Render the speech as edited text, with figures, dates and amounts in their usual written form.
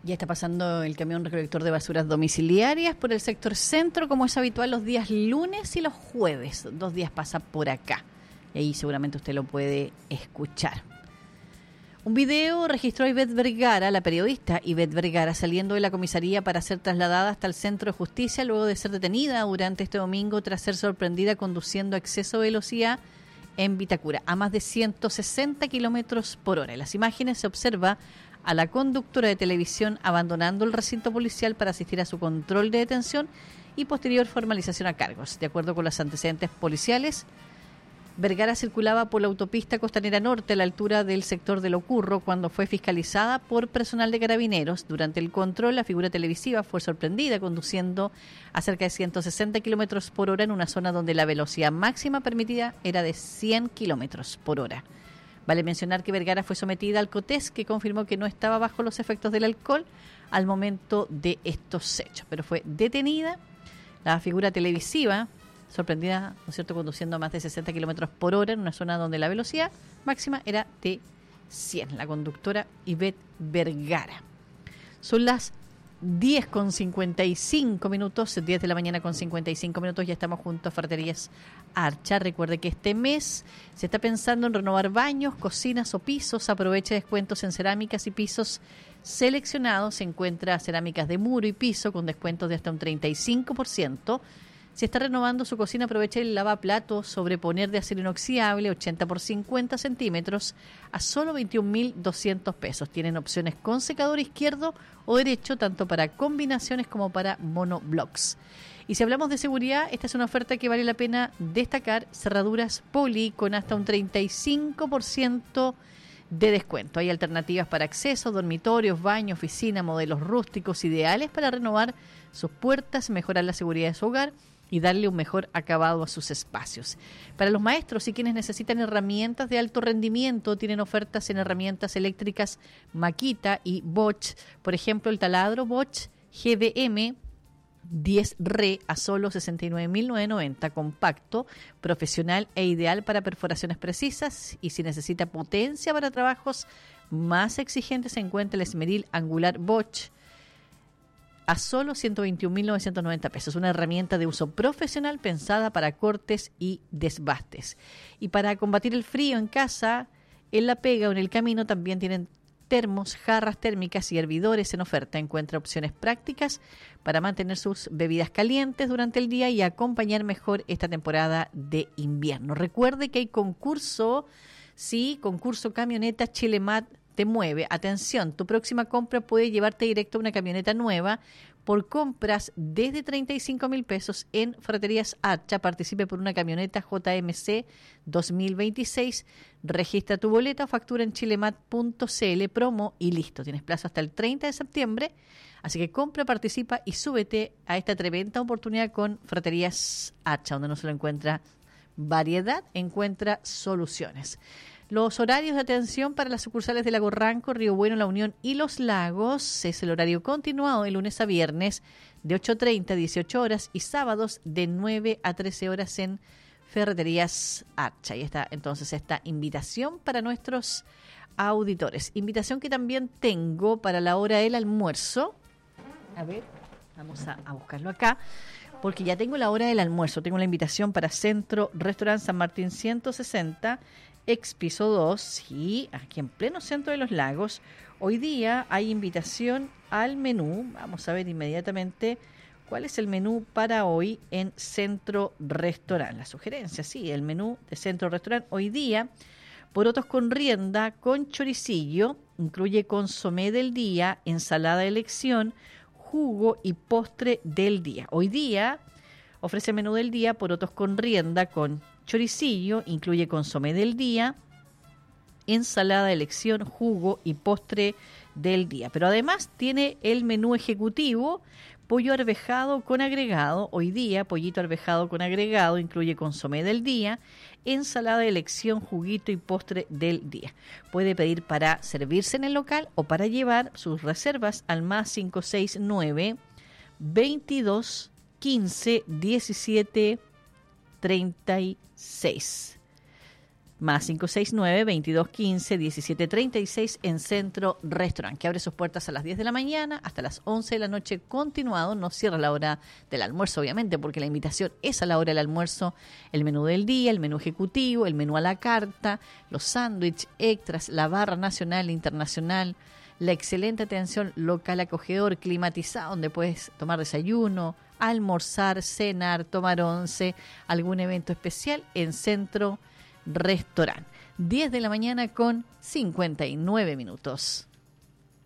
Ya está pasando el camión recolector de basuras domiciliarias por el sector centro, como es habitual los días lunes y los jueves. 2 días pasa por acá. Y ahí seguramente usted lo puede escuchar. Un video registró a Ivette Vergara, la periodista Ivette Vergara, saliendo de la comisaría para ser trasladada hasta el centro de justicia luego de ser detenida durante este domingo tras ser sorprendida conduciendo a exceso de velocidad en Vitacura a más de 160 kilómetros por hora. En las imágenes se observa a la conductora de televisión abandonando el recinto policial para asistir a su control de detención y posterior formalización a cargos. De acuerdo con los antecedentes policiales, Vergara circulaba por la autopista Costanera Norte a la altura del sector de Locurro cuando fue fiscalizada por personal de Carabineros. Durante el control, la figura televisiva fue sorprendida conduciendo a cerca de 160 kilómetros por hora en una zona donde la velocidad máxima permitida era de 100 kilómetros por hora. Vale mencionar que Vergara fue sometida al COTES, que confirmó que no estaba bajo los efectos del alcohol al momento de estos hechos, pero fue detenida. La figura televisiva, sorprendida, ¿no es cierto?, conduciendo a más de 60 kilómetros por hora en una zona donde la velocidad máxima era de 100. La conductora Ivette Vergara. Son las 10:55 minutos, 10 de la mañana con 55 minutos, ya estamos junto a Ferreterías Archa. Recuerde que este mes se está pensando en renovar baños, cocinas o pisos. Aproveche descuentos en cerámicas y pisos seleccionados. Se encuentra cerámicas de muro y piso con descuentos de hasta un 35%. Si está renovando su cocina, aproveche el lavaplatos sobreponer de acero inoxidable 80 por 50 centímetros a solo 21.200 pesos. Tienen opciones con secador izquierdo o derecho, tanto para combinaciones como para monoblocks. Y si hablamos de seguridad, esta es una oferta que vale la pena destacar. Cerraduras Poli con hasta un 35% de descuento. Hay alternativas para acceso, dormitorios, baño, oficina, modelos rústicos ideales para renovar sus puertas, mejorar la seguridad de su hogar y darle un mejor acabado a sus espacios. Para los maestros y quienes necesitan herramientas de alto rendimiento, tienen ofertas en herramientas eléctricas Makita y Bosch. Por ejemplo, el taladro Bosch GBM 10 Re a solo 69.990, compacto, profesional e ideal para perforaciones precisas. Y si necesita potencia para trabajos más exigentes, se encuentra el esmeril angular Bosch a solo 121.990 pesos. Una herramienta de uso profesional pensada para cortes y desbastes. Y para combatir el frío en casa, en la pega o en el camino, también tienen termos, jarras térmicas y hervidores en oferta. Encuentra opciones prácticas para mantener sus bebidas calientes durante el día y acompañar mejor esta temporada de invierno. Recuerde que hay concurso camioneta Chilemat te mueve. Atención, tu próxima compra puede llevarte directo a una camioneta nueva por compras desde 35.000 pesos en Ferreterías Archa. Participe por una camioneta JMC 2026. Registra tu boleta o factura en chilemat.cl, promo y listo. Tienes plazo hasta el 30 de septiembre. Así que compra, participa y súbete a esta tremenda oportunidad con Ferreterías Archa, donde no solo encuentra variedad, encuentra soluciones. Los horarios de atención para las sucursales de Lago Ranco, Río Bueno, La Unión y Los Lagos es el horario continuado de lunes a viernes de 8:30 a 18 horas y sábados de 9 a 13 horas en Ferreterías Archa. Y está entonces esta invitación para nuestros auditores. Invitación que también tengo para la hora del almuerzo. A ver, vamos a buscarlo acá, porque ya tengo la hora del almuerzo. Tengo la invitación para Centro Restaurante San Martín 160, ex piso 2, y aquí en pleno centro de Los Lagos. Hoy día hay invitación al menú. Vamos a ver inmediatamente cuál es el menú para hoy en Centro Restaurante. La sugerencia, sí, el menú de Centro Restaurante. Hoy día, porotos con rienda, con choricillo, incluye consomé del día, ensalada de elección, jugo y postre del día. Hoy día ofrece menú del día, porotos con rienda, con choricillo, incluye consomé del día, ensalada de elección, jugo y postre del día. Pero además tiene el menú ejecutivo, pollo arvejado con agregado. Hoy día, pollito arvejado con agregado, incluye consomé del día, ensalada de elección, juguito y postre del día. Puede pedir para servirse en el local o para llevar sus reservas al más 569 22 15 17 36. Más 569-2215-1736 en Centro Restaurant, que abre sus puertas a las 10 de la mañana hasta las 11 de la noche continuado. No cierra a la hora del almuerzo, obviamente, porque la invitación es a la hora del almuerzo. El menú del día, el menú ejecutivo, el menú a la carta, los sándwiches extras, la barra nacional e internacional, la excelente atención local acogedor, climatizado, donde puedes tomar desayuno, almorzar, cenar, tomar once, algún evento especial en Centro Restaurant. 10 de la mañana con 59 minutos.